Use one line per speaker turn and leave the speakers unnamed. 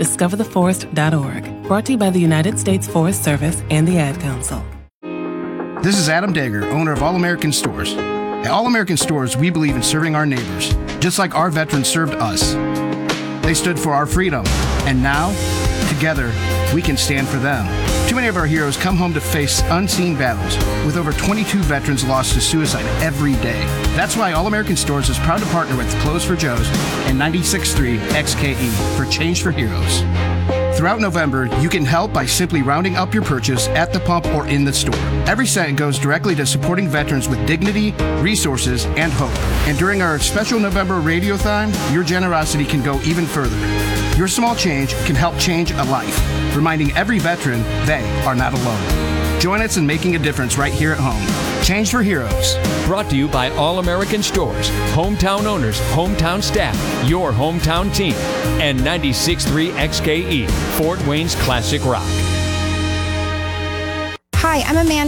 discovertheforest.org. Brought to you by the United States Forest Service and the Ad Council.
This is Adam Dager, owner of All American Stores. At All American Stores, we believe in serving our neighbors, just like our veterans served us. They stood for our freedom, and now, together, we can stand for them. Too many of our heroes come home to face unseen battles, with over 22 veterans lost to suicide every day. That's why All American Stores is proud to partner with Clothes for Joe's and 96.3 XKE for Change for Heroes. Throughout November, you can help by simply rounding up your purchase at the pump or in the store. Every cent goes directly to supporting veterans with dignity, resources, and hope. And during our special November Radiothon, your generosity can go even further. Your small change can help change a life, reminding every veteran they are not alone. Join us in making a difference right here at home. Change for Heroes.
Brought to you by All American Stores, hometown owners, hometown staff, your hometown team, and 96.3 XKE, Fort Wayne's Classic Rock.
Hi, I'm Amanda